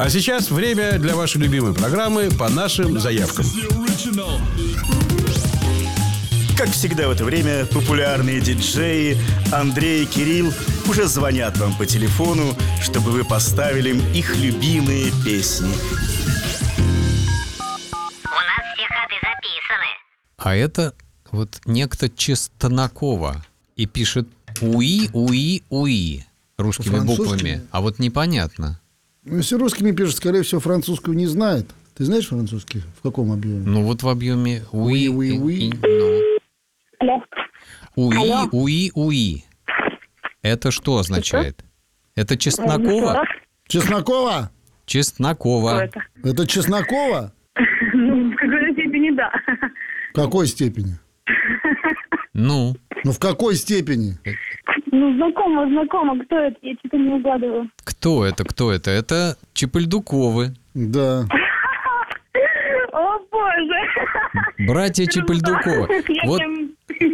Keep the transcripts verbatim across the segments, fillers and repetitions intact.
А сейчас время для вашей любимой программы «По нашим заявкам». Как всегда в это время популярные диджеи Андрей и Кирилл уже звонят вам по телефону, чтобы вы поставили им их любимые песни. У нас все ходы записаны. А это вот некто Чеснокова и пишет «уи, уи, уи» русскими буквами. А вот непонятно. Ну, если русскими пишет, скорее всего, французскую не знает. Ты знаешь французский? В каком объеме? Ну вот в объеме «уи, уи, уи. Алло. уи, Алло. уи, уи». Это что означает? Это Чеснокова? Чеснокова? Чеснокова. Кто это? Это Чеснокова? Ну, в какой-то степени да. В какой степени? Ну, Ну, в какой степени? Ну, знакомо, знакомо. Кто это? Я что-то не угадываю. кто это, кто это? Это Чепельдуковы. Да. О, боже. Братья Чепельдуковы. Я Вот, прям-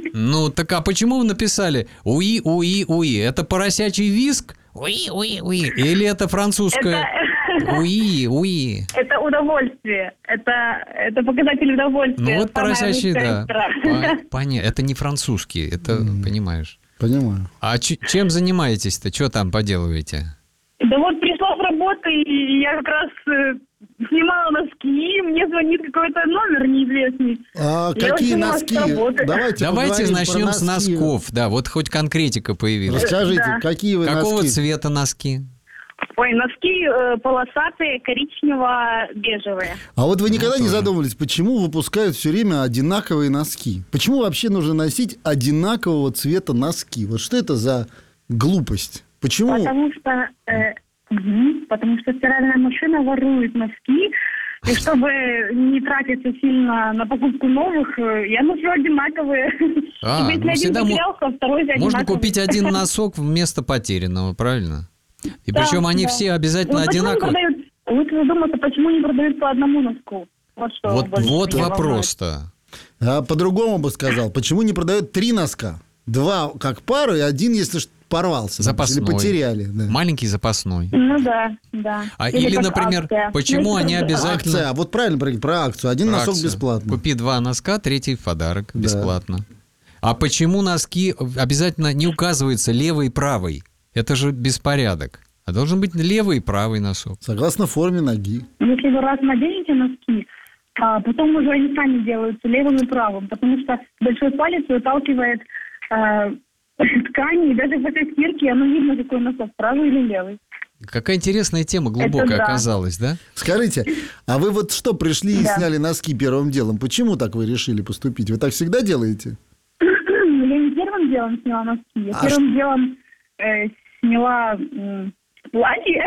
ну так а почему вы написали «уи, уи, уи»? Это поросячий визг? «Уи, уи, уи». Или это французское Это... «уи, уи»? Это удовольствие. Это, это показатель удовольствия. Ну вот Самая поросячий, высшая да. искра. Понятно. Это не французский, это, понимаешь. Понимаю. А ч- чем занимаетесь-то? Что там поделываете? Да вот пришла с работы, и я как раз э, снимала носки, мне звонит какой-то номер неизвестный. А Я какие ушла с носки? работы. Давайте, Давайте поговорим про начнем с носки. носков. Да, вот хоть конкретика появилась. Расскажите, Да. какие вы Какого носки? цвета носки? Ой, носки э, полосатые, коричнево-бежевые. А вот вы никогда Ну, не тоже. задумывались, почему выпускают все время одинаковые носки? Почему вообще нужно носить одинакового цвета носки? Вот что это за глупость? Почему? Потому что, э, мгм, потому что стиральная машина ворует носки. И чтобы не тратиться сильно на покупку новых, э, я ношу одинаковые. А, Чтобы если ну один всегда мо- потерялся, второй же Можно одинаковый. купить один носок вместо потерянного, правильно? И Да, причем они да. все обязательно Ну, почему не одинаковые. продают- Лучше задуматься, почему не продают по одному носку. Вот что Вот, больше вот меня вопрос-то. А по-другому бы сказал, почему не продают три носка? Два как пару и один, если ш- порвался. Запасной. Или потеряли. Да. Маленький запасной. волнует. Ну да, да. А или, как например, акция. почему Ну, они это- обязательно- Акция, а вот правильно про, про акцию. Один носок Акция. бесплатно. Купи два носка, третий в подарок. Да. Бесплатно. А почему носки обязательно не указывается левый и правый? Это же беспорядок. А должен быть левый и правый носок. Согласно форме ноги. Если вы раз наденете носки, а потом уже они сами делаются левым и правым, потому что большой палец выталкивает а, ткани, и даже после стирки оно видно, какой носок, правый или левый. Какая интересная тема глубокая да. оказалась, да? Скажите, а вы вот что пришли и Да. сняли носки первым делом? Почему так вы решили поступить? Вы так всегда делаете? Я не первым делом сняла носки, я А первым делом э, сняла м, платье.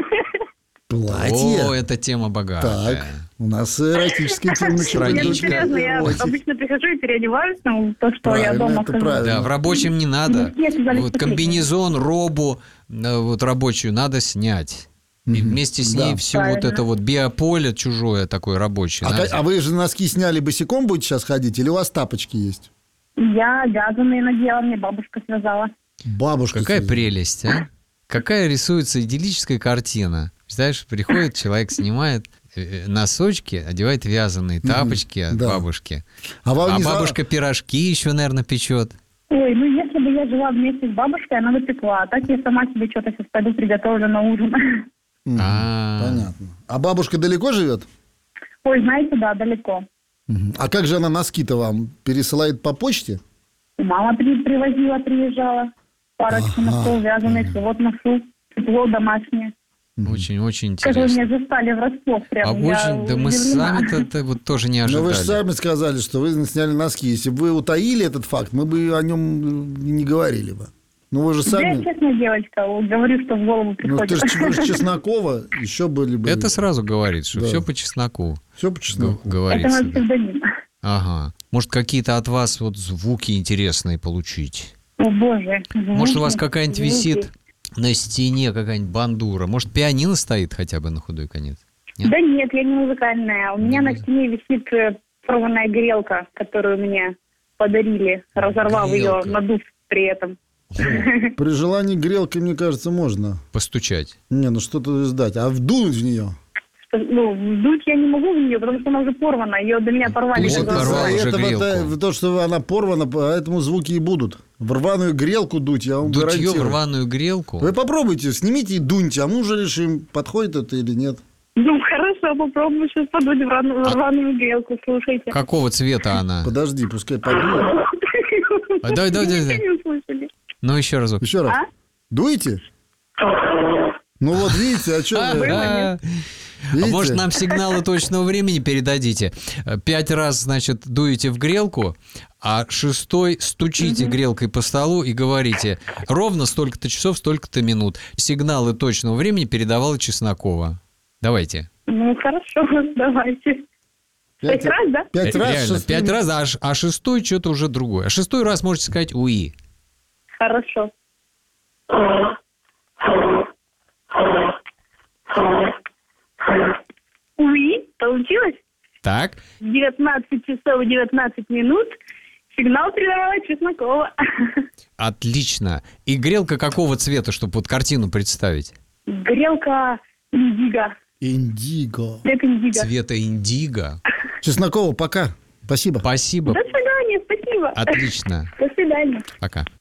Платье? О, эта тема богатая. Так, у нас эротическая тема Нет, началась. Страничка. ну серьезно, я Ой. обычно прихожу и переодеваюсь, ну, то, что я Правильно, дома это хожу. правильно. Да, в рабочем не надо. Ну, все сказали, Вот что комбинезон, робу, э, вот рабочую надо снять. И вместе с ней Да. все вот Правильно. это вот биополе чужое такое рабочее. А, надо. ка- а вы же носки сняли босиком будете сейчас ходить, или у вас тапочки есть? Я вязаные надела, мне бабушка связала. Бабушка. Какая связала. прелесть, а? Какая рисуется идиллическая картина. Знаешь, приходит человек, снимает э, носочки, одевает вязаные тапочки от да. бабушки. А вам А не за- бабушка пирожки еще, наверное, печет. Ой, ну если бы я жила вместе с бабушкой, она бы пекла. А так я сама себе что-то сейчас пойду приготовлю на ужин. Мгм, А. Понятно. А бабушка далеко живет? Ой, знаете, да, далеко. Мгм. А как же она носки-то вам пересылает по почте? Мама при- привозила, приезжала. Парочку носков вязаных, и вот ношу. Тепло домашнее. Очень-очень Как вы интересно. меня застали врасплох прям. А я очень, да мы удивлена. сами-то это вот тоже не Но ожидали. вы же сами сказали, что вы сняли носки. Если бы вы утаили этот факт, мы бы о нем не говорили бы. Ну вы же Да, я сами... честная девочка, вот говорю, что в голову Ну приходит. ты же вы же Чеснокова, еще были бы... Это сразу говорит, что Да. все по чесноку Все по г- чесноку. Это говорится. мой да. псевдоним. Ага. Может, какие-то от вас вот звуки интересные получить? О, боже. Может, у вас звуки, какая-нибудь звуки. висит на стене, какая-нибудь бандура? Может, пианино стоит хотя бы на худой конец? Нет? Да нет, я не музыкальная. У меня Не на музы- стене висит э, порванная грелка, которую мне подарили, разорвав ее, Грелка. надув при этом. При желании грелкой, мне кажется, можно. Постучать. Не, ну что-то сдать. А вдунуть в нее? Что, ну, вдуть я не могу в нее, потому что она уже порвана. Ее до меня порвали. Пусть когда- порвал уже этого-то- грелку. то, что она порвана, поэтому звуки и будут. В рваную грелку дуть, я вам Дутье в гарантирую. рваную грелку. Вы попробуйте, снимите и дуньте, а мы уже решим, подходит это или нет. Ну, хорошо, попробую сейчас подуть в рваную, в рваную грелку, слушайте. Какого цвета она? Подожди, пускай подует. А, давай, давай, давай, давай. Не услышали. Ну, еще разок. Еще раз. А? Дуете? Ну вот видите, а что вы? А Видите? может, нам сигналы точного времени передадите? Пять раз, значит, дуете в грелку, а шестой стучите грелкой по столу и говорите: ровно столько-то часов, столько-то минут. Сигналы точного времени передавала Чеснокова. Давайте. Ну, хорошо, давайте. Пять раз, да? Пять раз, Реально, шестым- пять раз, а, ш- а шестой что-то уже другое. А шестой раз можете сказать «уи». Хорошо. Уи, получилось? Так, девятнадцать часов девятнадцать минут. Сигнал передавала Чеснокова. отлично. И грелка какого цвета, чтобы вот картину представить? Грелка индиго. Индиго. Цвет индиго. Цвета индиго. Чеснокова, пока. Спасибо. Спасибо. До свидания, спасибо. Отлично. До свидания. Пока.